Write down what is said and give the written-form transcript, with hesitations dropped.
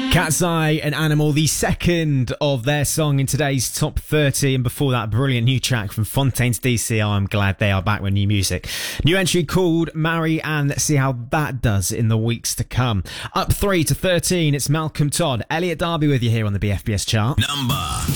Cat's Eye and Animal, the second of their song in today's top 30, and before that, brilliant new track from Fontaines DC. I'm glad they are back with new music. New entry called Marry, and let's see how that does in the weeks to come. Up 3 to 13, it's Malcolm Todd, Elliot Darby with you here on the BFBS chart. Number